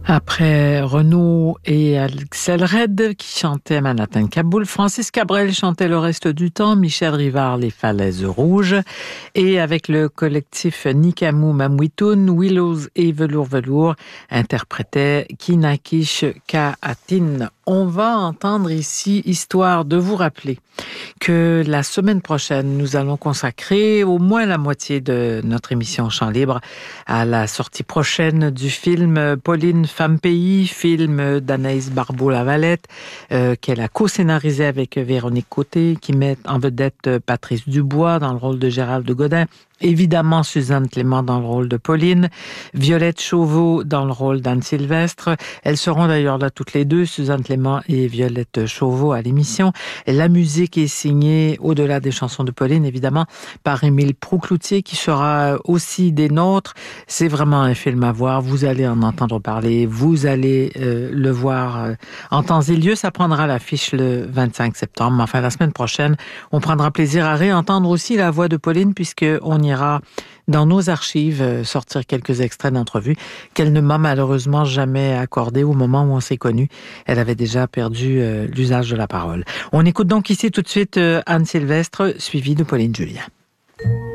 Après Renaud et Axel Red qui chantaient Manhattan Kaboul, Francis Cabrel chantait Le reste du temps, Michel Rivard Les falaises rouges, et avec le collectif Nikamou Mamwitoun, Willows et Velours Velours interprétaient Kinakish Kaatin. On va entendre ici, histoire de vous rappeler que la semaine prochaine, nous allons consacrer au moins la moitié de notre émission Chant Libre à la sortie prochaine du film Pauline Femme Pays, film d'Anaïs Barbeau-Lavalette, qu'elle a co-scénarisé avec Véronique Côté, qui met en vedette Patrice Dubois dans le rôle de Gérald de Godin. Évidemment, Suzanne Clément dans le rôle de Pauline, Violette Chauveau dans le rôle d'Anne Sylvestre. Elles seront d'ailleurs là toutes les deux, Suzanne Clément et Violette Chauveau à l'émission. La musique est signée, au-delà des chansons de Pauline, évidemment, par Émile Proucloutier, qui sera aussi des nôtres. C'est vraiment un film à voir. Vous allez en entendre parler, vous allez le voir en temps et lieu. Ça prendra l'affiche le 25 septembre. Enfin, la semaine prochaine, on prendra plaisir à réentendre aussi la voix de Pauline, puisqu'on ira dans nos archives sortir quelques extraits d'entrevues qu'elle ne m'a malheureusement jamais accordé au moment où on s'est connus. Elle avait déjà perdu l'usage de la parole. On écoute donc ici tout de suite Anne Sylvestre, suivie de Pauline Julien.